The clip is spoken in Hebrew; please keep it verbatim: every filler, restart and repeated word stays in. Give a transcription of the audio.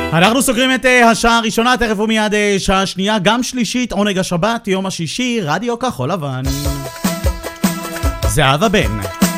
אנחנו סוגרים את uh, השעה הראשונה, תכף ומיד uh, שעה שנייה, גם שלישית, עונג השבת, יום השישי, רדיו כחול לבן. זהבה בן.